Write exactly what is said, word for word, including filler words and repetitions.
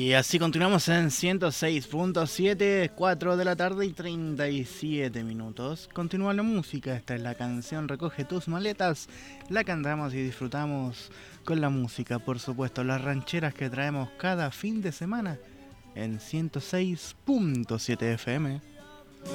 Y así continuamos en ciento seis punto siete, cuatro de la tarde y treinta y siete minutos. Continúa la música, esta es la canción Recoge tus maletas. La cantamos y disfrutamos con la música, por supuesto, las rancheras que traemos cada fin de semana en ciento seis punto siete F M.